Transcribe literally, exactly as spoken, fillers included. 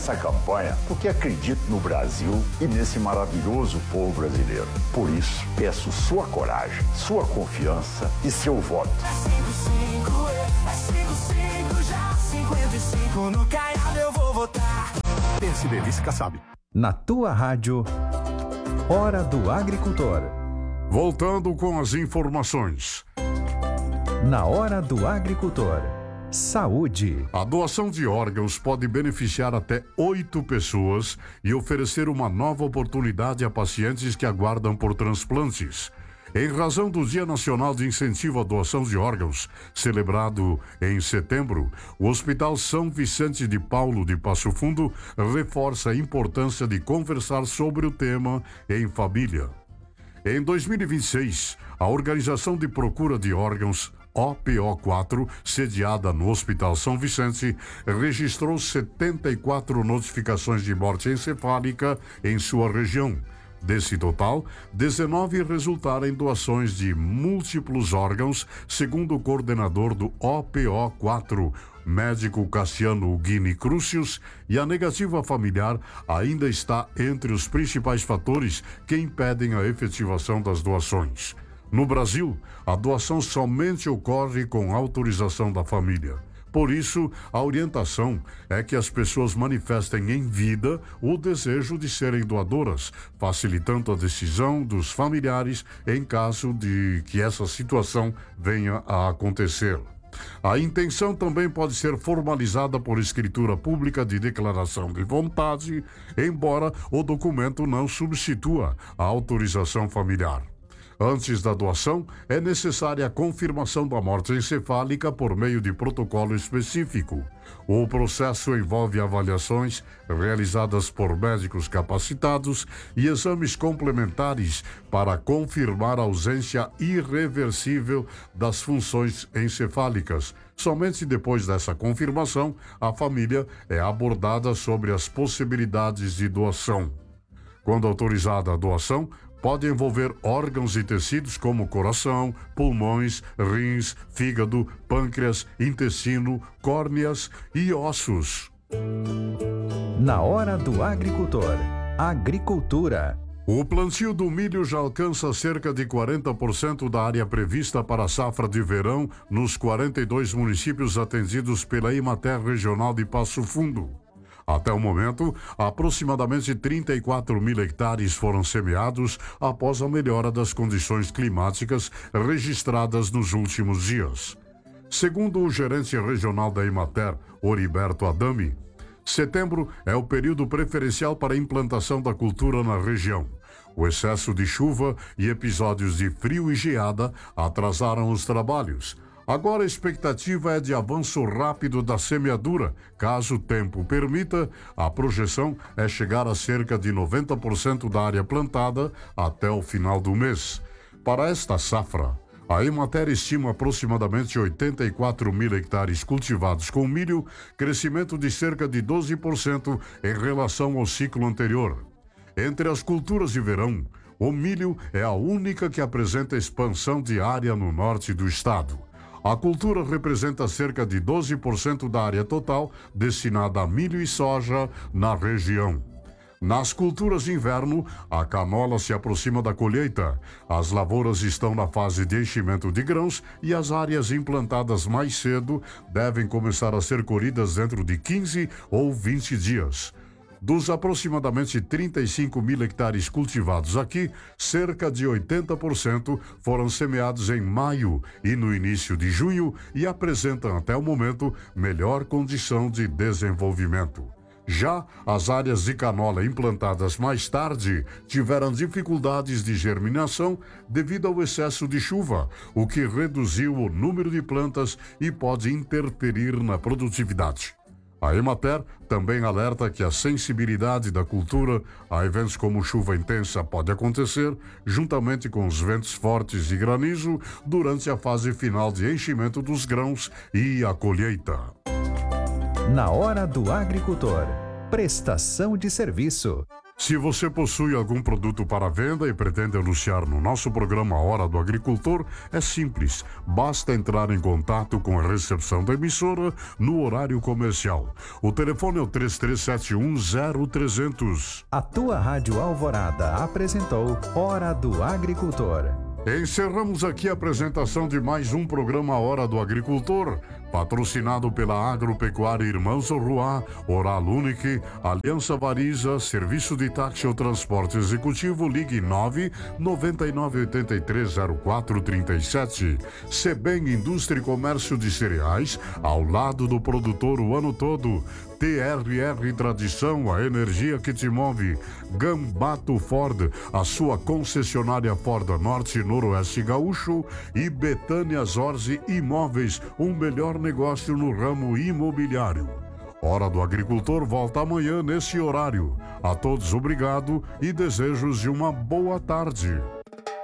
Essa campanha porque acredito no Brasil e nesse maravilhoso povo brasileiro. Por isso, peço sua coragem, sua confiança e seu voto. É cinco cinco, é cinco cinco já, cinquenta e cinco no Caiado eu vou votar. P S D, vice Kassab. Na tua rádio, Hora do Agricultor. Voltando com as informações. Na Hora do Agricultor. Saúde. A doação de órgãos pode beneficiar até oito pessoas e oferecer uma nova oportunidade a pacientes que aguardam por transplantes. Em razão do Dia Nacional de Incentivo à Doação de Órgãos, celebrado em setembro, o Hospital São Vicente de Paulo de Passo Fundo reforça a importância de conversar sobre o tema em família. Em dois mil e vinte e seis, a Organização de Procura de Órgãos O P O quatro, sediada no Hospital São Vicente, registrou setenta e quatro notificações de morte encefálica em sua região. Desse total, dezenove resultaram em doações de múltiplos órgãos, segundo o coordenador do O P O quatro, médico Cassiano Guini Crucius, e a negativa familiar ainda está entre os principais fatores que impedem a efetivação das doações. No Brasil, a doação somente ocorre com autorização da família. Por isso, a orientação é que as pessoas manifestem em vida o desejo de serem doadoras, facilitando a decisão dos familiares em caso de que essa situação venha a acontecer. A intenção também pode ser formalizada por escritura pública de declaração de vontade, embora o documento não substitua a autorização familiar. Antes da doação, é necessária a confirmação da morte encefálica por meio de protocolo específico. O processo envolve avaliações realizadas por médicos capacitados e exames complementares para confirmar a ausência irreversível das funções encefálicas. Somente depois dessa confirmação, a família é abordada sobre as possibilidades de doação. Quando autorizada a doação, pode envolver órgãos e tecidos como coração, pulmões, rins, fígado, pâncreas, intestino, córneas e ossos. Na Hora do Agricultor. Agricultura. O plantio do milho já alcança cerca de quarenta por cento da área prevista para a safra de verão nos quarenta e dois municípios atendidos pela Emater Regional de Passo Fundo. Até o momento, aproximadamente trinta e quatro mil hectares foram semeados após a melhora das condições climáticas registradas nos últimos dias. Segundo o gerente regional da Emater, Oriberto Adami, setembro é o período preferencial para a implantação da cultura na região. O excesso de chuva e episódios de frio e geada atrasaram os trabalhos. Agora a expectativa é de avanço rápido da semeadura. Caso o tempo permita, a projeção é chegar a cerca de noventa por cento da área plantada até o final do mês. Para esta safra, a Emater estima aproximadamente oitenta e quatro mil hectares cultivados com milho, crescimento de cerca de doze por cento em relação ao ciclo anterior. Entre as culturas de verão, o milho é a única que apresenta expansão de área no norte do estado. A cultura representa cerca de doze por cento da área total destinada a milho e soja na região. Nas culturas de inverno, a canola se aproxima da colheita. As lavouras estão na fase de enchimento de grãos e as áreas implantadas mais cedo devem começar a ser colhidas dentro de quinze ou vinte dias. Dos aproximadamente trinta e cinco mil hectares cultivados aqui, cerca de oitenta por cento foram semeados em maio e no início de junho e apresentam até o momento melhor condição de desenvolvimento. Já as áreas de canola implantadas mais tarde tiveram dificuldades de germinação devido ao excesso de chuva, o que reduziu o número de plantas e pode interferir na produtividade. A Emater também alerta que a sensibilidade da cultura a eventos como chuva intensa pode acontecer, juntamente com os ventos fortes e granizo, durante a fase final de enchimento dos grãos e a colheita. Na Hora do Agricultor. Prestação de serviço. Se você possui algum produto para venda e pretende anunciar no nosso programa Hora do Agricultor, é simples. Basta entrar em contato com a recepção da emissora no horário comercial. O telefone é o três três sete um zero trezentos. A tua Rádio Alvorada apresentou Hora do Agricultor. Encerramos aqui a apresentação de mais um programa Hora do Agricultor, patrocinado pela Agropecuária Irmãos Roá, Oral Unique, Aliança Variza, Serviço de Táxi ou Transporte Executivo, ligue nove nove nove oito três zero quatro três sete. Sebem Indústria e Comércio de Cereais, ao lado do produtor o ano todo. T R R Tradição, a energia que te move. Gambato Ford, a sua concessionária Ford Norte e Noroeste Gaúcho. E Betânia Zorzi Imóveis, um melhor negócio no ramo imobiliário. Hora do Agricultor volta amanhã nesse horário. A todos obrigado e desejos de uma boa tarde.